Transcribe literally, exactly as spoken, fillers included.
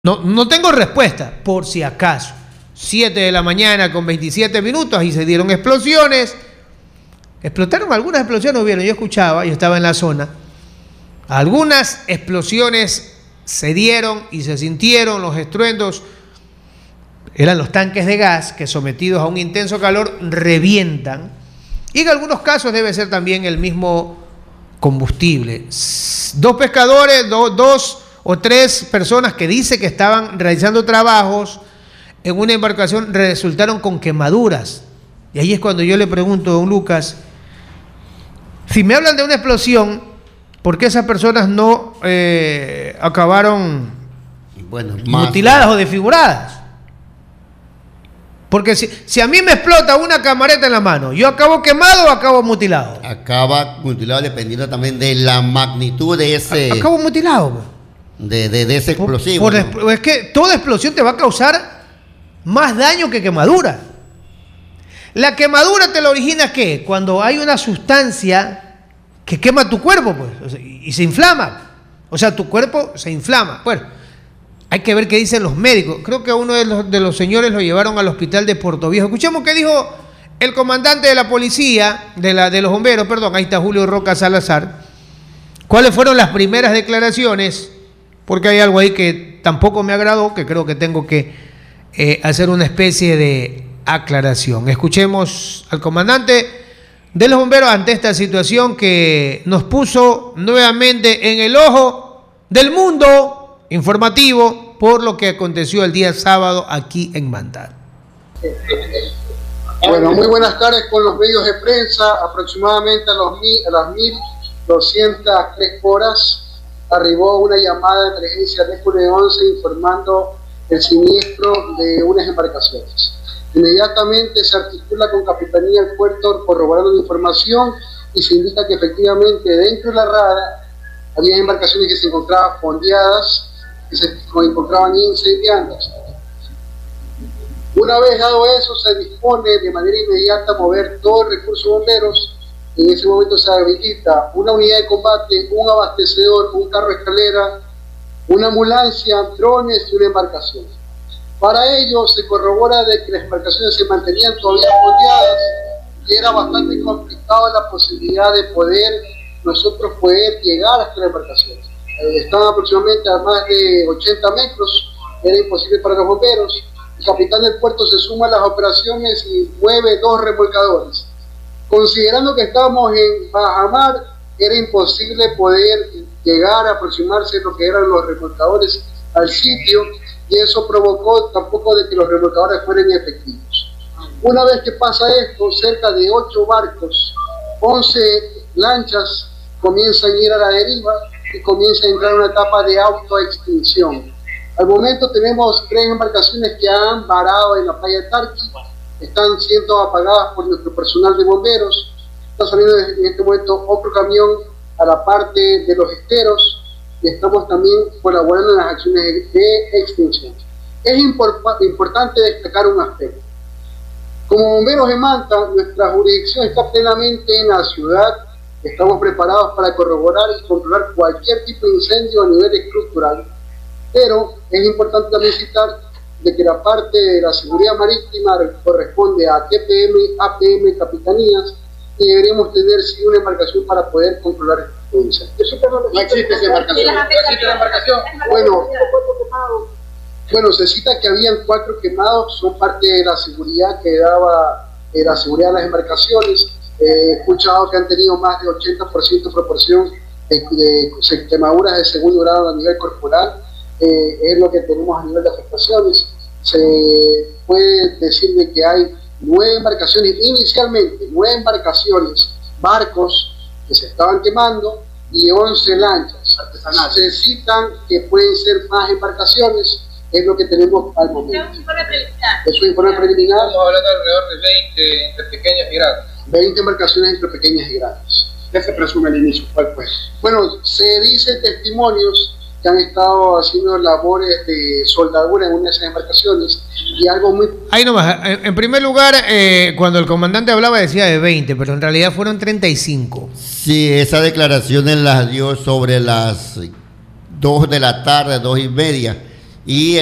No, no tengo respuesta, por si acaso. siete de la mañana con veintisiete minutos y se dieron explosiones. Explotaron algunas explosiones, hubieron, yo escuchaba, yo estaba en la zona. Algunas explosiones se dieron y se sintieron los estruendos. Eran los tanques de gas que, sometidos a un intenso calor, revientan. Y en algunos casos debe ser también el mismo combustible. Dos pescadores, do, dos o tres personas que dice que estaban realizando trabajos en una embarcación resultaron con quemaduras. Y ahí es cuando yo le pregunto a don Lucas, si me hablan de una explosión, ¿por qué esas personas no eh, acabaron bueno, mutiladas más, o desfiguradas? Porque si, si a mí me explota una camareta en la mano, ¿yo acabo quemado o acabo mutilado? Acaba mutilado dependiendo también de la magnitud de ese... Acabo mutilado. De, de, de ese explosivo. Por, por, ¿no? Es que toda explosión te va a causar más daño que quemadura. La quemadura te la origina ¿qué? Cuando hay una sustancia que quema tu cuerpo, pues, y se inflama. O sea, tu cuerpo se inflama. Bueno, hay que ver qué dicen los médicos. Creo que a uno de los, de los señores lo llevaron al hospital de Puerto Viejo. Escuchemos qué dijo el comandante de la policía, de, la, de los bomberos, perdón, ahí está Julio Roca Salazar. ¿Cuáles fueron las primeras declaraciones? Porque hay algo ahí que tampoco me agradó, que creo que tengo que eh, hacer una especie de aclaración. Escuchemos al comandante de los bomberos ante esta situación que nos puso nuevamente en el ojo del mundo informativo por lo que aconteció el día sábado aquí en Manta. Bueno, muy buenas tardes con los medios de prensa. Aproximadamente a, los, a las mil doscientas tres horas arribó una llamada de emergencia de nueve once informando el siniestro de unas embarcaciones. Inmediatamente se articula con Capitanía del Puerto corroborando la información y se indica que efectivamente dentro de la rada había embarcaciones que se encontraban fondeadas, que se encontraban incendiadas. Una vez dado eso, se dispone de manera inmediata a mover todo el recurso de bomberos. En ese momento se habilita una unidad de combate, un abastecedor, un carro escalera, una ambulancia, drones y una embarcación. Para ello se corrobora de que las embarcaciones se mantenían todavía fondeadas y era bastante complicado la posibilidad de poder nosotros poder llegar hasta las embarcaciones. Eh, estaban aproximadamente a más de ochenta metros, era imposible para los bomberos. El capitán del puerto se suma a las operaciones y mueve dos remolcadores. Considerando que estábamos en bajamar, era imposible poder llegar a aproximarse a lo que eran los remolcadores al sitio, y eso provocó tampoco de que los remolcadores fueran efectivos. Una vez que pasa esto, cerca de ocho barcos, once lanchas comienzan a ir a la deriva y comienza a entrar en una etapa de autoextinción. Al momento tenemos tres embarcaciones que han varado en la playa de Tarqui, están siendo apagadas por nuestro personal de bomberos. Está saliendo en este momento otro camión a la parte de los esteros y estamos también colaborando en las acciones de extinción. Es import importante destacar un aspecto. Como bomberos de Manta, nuestra jurisdicción está plenamente en la ciudad. Estamos preparados para corroborar y controlar cualquier tipo de incendio a nivel estructural, pero es importante también citar de que la parte de la seguridad marítima corresponde a T P M, A P M, capitanías, y deberíamos tener sí una embarcación para poder controlar el incendio. No existe esa embarcación. No existe la embarcación. Bueno, bueno, se cita que habían cuatro quemados, son parte de la seguridad que daba eh, la seguridad de las embarcaciones. Eh, he escuchado que han tenido más de ochenta por ciento proporción de, de, de quemaduras de segundo grado a nivel corporal. Eh, es lo que tenemos a nivel de afectaciones. Se puede decir de que hay nueve embarcaciones, inicialmente nueve embarcaciones, barcos que se estaban quemando y once lanchas artesanales. Se citan que pueden ser más embarcaciones, es lo que tenemos al momento. Es un informe preliminar. Es un informe preliminar. Estamos hablando de alrededor de veinte entre pequeñas y grandes. veinte embarcaciones entre pequeñas y grandes. ¿Qué se presume al inicio? ¿Cuál fue? Bueno, se dice testimonios que han estado haciendo labores de soldadura en una de esas embarcaciones y algo muy... Ahí nomás, en primer lugar, eh, cuando el comandante hablaba decía de veinte, pero en realidad fueron treinta y cinco. Sí, esa declaración las dio sobre las dos de la tarde, dos y media, y